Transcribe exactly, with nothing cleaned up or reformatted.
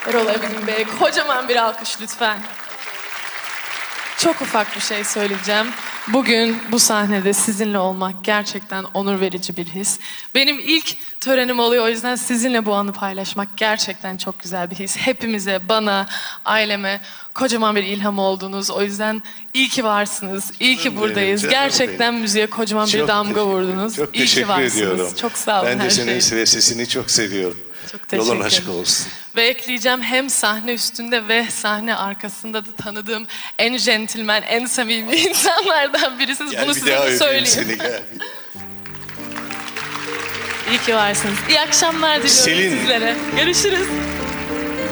Erol Evgin Bey, kocaman bir alkış lütfen. Çok ufak bir şey söyleyeceğim. Bugün bu sahnede sizinle olmak gerçekten onur verici bir his. Benim ilk törenim oluyor, o yüzden sizinle bu anı paylaşmak gerçekten çok güzel bir his. Hepimize, bana, aileme kocaman bir ilham oldunuz. O yüzden iyi ki varsınız, iyi ki Canım buradayız. benim, canım Gerçekten benim. müziğe kocaman bir Çok damga teşekkür- vurdunuz. Çok iyi ki teşekkür varsınız. ediyorum. Çok sağ olun Ben de her senin şey. ve sesini çok seviyorum. Çok teşekkür Yolun ederim. açık olsun. Ve ekleyeceğim, hem sahne üstünde ve sahne arkasında da tanıdığım en centilmen, en samimi insanlardan birisiniz. Gel Bunu bir size daha de öpeyim söyleyeyim. seni, gel. İyi ki varsınız. İyi akşamlar diliyorum Selin. sizlere. Görüşürüz.